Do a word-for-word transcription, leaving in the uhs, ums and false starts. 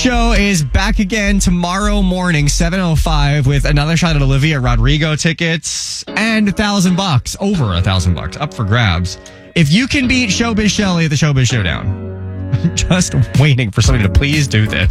Show is back again tomorrow morning, seven oh five, with another shot at Olivia Rodrigo tickets and a thousand bucks, over a thousand bucks, up for grabs. If you can beat Showbiz Shelley at the Showbiz Showdown, I'm just waiting for somebody to please do this.